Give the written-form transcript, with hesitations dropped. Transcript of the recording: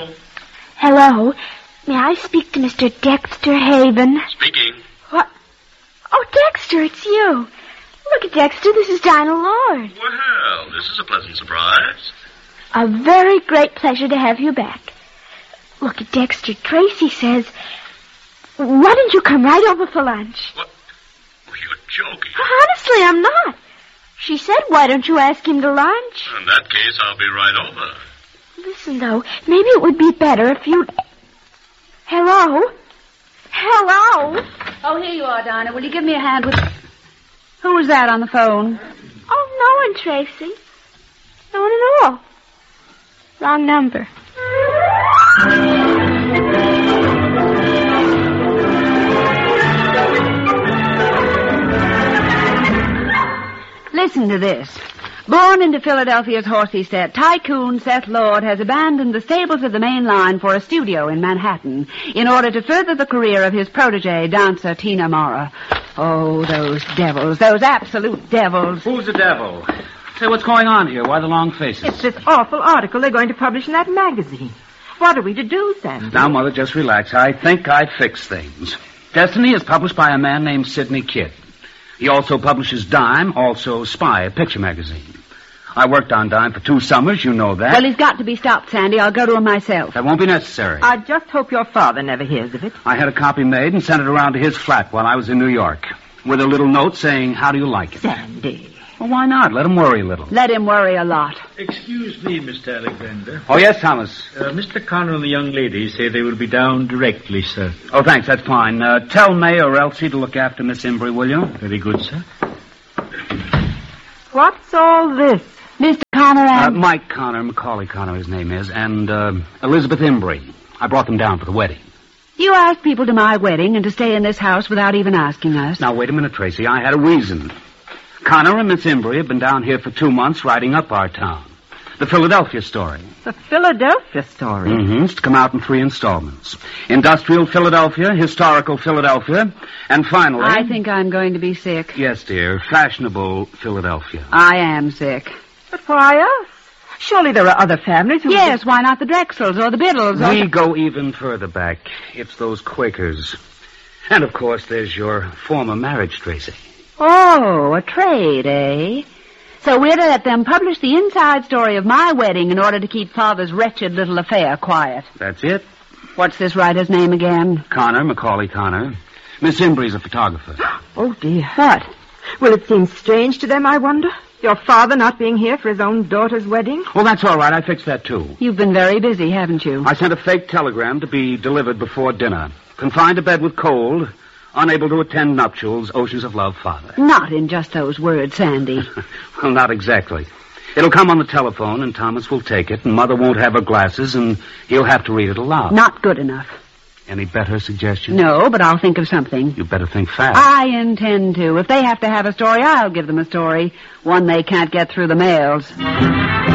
Hello? Hello. May I speak to Mr. Dexter Haven? Speaking. What? Oh, Dexter, it's you. Look at Dexter. This is Dinah Lord. Well, this is a pleasant surprise. A very great pleasure to have you back. Look at Dexter. Tracy says, why don't you come right over for lunch? What? Oh, you're joking. Honestly, I'm not. She said, why don't you ask him to lunch? In that case, I'll be right over. Listen, though, maybe it would be better if you... Hello? Hello? Oh, here you are, Dinah. Will you give me a hand with... Who was that on the phone? Oh, no one, Tracy. No one at all. Wrong number. Listen to this. Born into Philadelphia's horsey set, tycoon Seth Lord has abandoned the stables of the main line for a studio in Manhattan in order to further the career of his protege, dancer Tina Mara. Oh, those devils, those absolute devils. Who's the devil? Say, what's going on here? Why the long faces? It's this awful article they're going to publish in that magazine. What are we to do, Sandy? Now, Mother, just relax. I think I fixed things. Destiny is published by a man named Sidney Kidd. He also publishes Dime, also Spy, a picture magazine. I worked on Dime for 2 summers, you know that. Well, he's got to be stopped, Sandy. I'll go to him myself. That won't be necessary. I just hope your father never hears of it. I had a copy made and sent it around to his flat while I was in New York, with a little note saying, how do you like it? Sandy. Well, why not? Let him worry a little. Let him worry a lot. Excuse me, Mr. Alexander. Oh, yes, Thomas. Mr. Connor and the young lady say they will be down directly, sir. Oh, thanks, that's fine. Tell May or Elsie to look after Miss Embry, will you? Very good, sir. What's all this? Mr. Connor and... Mike Connor, Macaulay Connor, his name is, and Elizabeth Embry. I brought them down for the wedding. You asked people to my wedding and to stay in this house without even asking us. Now, wait a minute, Tracy. I had a reason. Connor and Miss Embry have been down here for 2 months writing up our town. The Philadelphia story. The Philadelphia story? Mm-hmm. It's to come out in 3 installments. Industrial Philadelphia, Historical Philadelphia, and finally... I think I'm going to be sick. Yes, dear. Fashionable Philadelphia. I am sick. But why us? Surely there are other families who... Yes, why not the Drexels or the Biddles or... We go even further back. It's those Quakers. And, of course, there's your former marriage, Tracy. Oh, a trade, eh? So we're to let them publish the inside story of my wedding in order to keep Father's wretched little affair quiet. That's it. What's this writer's name again? Connor, Macaulay Connor. Miss Embry's a photographer. Oh, dear. What? Will it seem strange to them, I wonder? Your father not being here for his own daughter's wedding? Well, that's all right. I fixed that, too. You've been very busy, haven't you? I sent a fake telegram to be delivered before dinner. Confined to bed with cold, unable to attend nuptials, Oceans of Love, Father. Not in just those words, Sandy. Well, not exactly. It'll come on the telephone, and Thomas will take it, and Mother won't have her glasses, and he'll have to read it aloud. Not good enough. Any better suggestions? No, but I'll think of something. You better think fast. I intend to. If they have to have a story, I'll give them a story. One they can't get through the mails.